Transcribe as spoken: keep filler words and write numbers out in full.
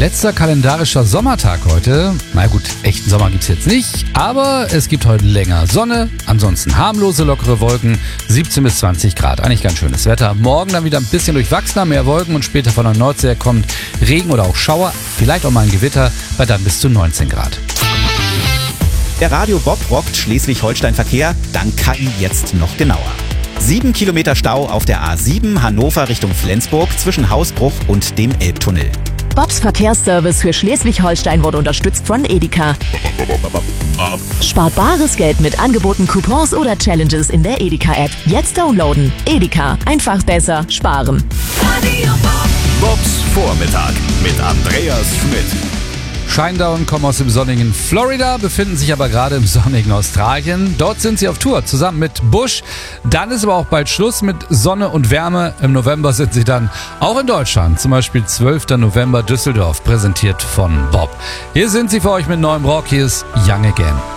Letzter kalendarischer Sommertag heute. Na gut, echten Sommer gibt's jetzt nicht, aber es gibt heute länger Sonne, ansonsten harmlose, lockere Wolken, siebzehn bis zwanzig Grad. Eigentlich ganz schönes Wetter. Morgen dann wieder ein bisschen durchwachsener, mehr Wolken und später von der Nordsee her kommt Regen oder auch Schauer, vielleicht auch mal ein Gewitter, bei dann bis zu neunzehn Grad. Der Radio Bob rockt Schleswig-Holstein-Verkehr dank K I jetzt noch genauer. Sieben Kilometer Stau auf der A sieben Hannover Richtung Flensburg zwischen Hausbruch und dem Elbtunnel. Bobs Verkehrsservice für Schleswig-Holstein wurde unterstützt von Edeka. Spart bares Geld mit Angeboten, Coupons oder Challenges in der Edeka-App. Jetzt downloaden. Edeka. Einfach besser sparen. Radio Bob. Bobs Vormittag mit Andreas Schmidt. Shinedown kommen aus dem sonnigen Florida, befinden sich aber gerade im sonnigen Australien. Dort sind sie auf Tour, zusammen mit Bush. Dann ist aber auch bald Schluss mit Sonne und Wärme. Im November sind sie dann auch in Deutschland, zum Beispiel zwölfter November Düsseldorf, präsentiert von Bob. Hier sind sie für euch mit neuem Rock, hier ist Young Again.